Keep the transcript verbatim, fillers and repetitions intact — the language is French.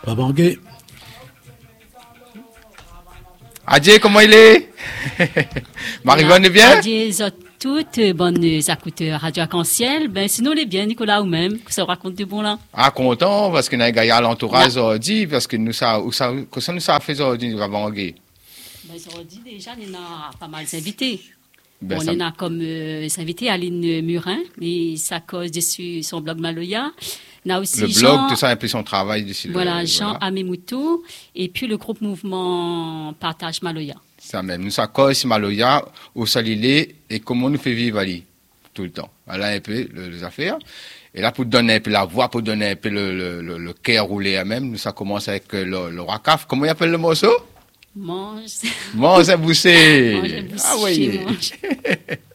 Babangué. Adje, comment il est? Marie-Vonne est bien? Adje, toutes bonnes écouteurs Radio Arc-en-Ciel. Ben, sinon, les bien, Nicolas, ou même, que ça raconte du bon là. Ah, content, parce que nous avons à l'entourage aujourd'hui, parce que nous savons, que ça nous a fait aujourd'hui, Babangué. Ben, aujourd'hui, déjà, il y a pas mal d'invités. Ben, on ça... en a comme euh, invité Aline Murin, et ça cause dessus son blog Maloya. On a aussi le Jean, blog, tout ça, un peu son travail dessus. Voilà, le, Jean voilà. Amemoutou, et puis le groupe mouvement Partage Maloya. Ça même. Nous, ça cause Maloya, au Salilé, et comment nous fait vivre Ali, tout le temps. Voilà un peu les affaires. Et là, pour donner un peu la voix, pour donner un peu le, le, le, le cœur roulé à même, nous, ça commence avec le, le Wakaf. Comment il appelle le morceau? Mange. Mange à bousser. Mange à bousser. Ah oui.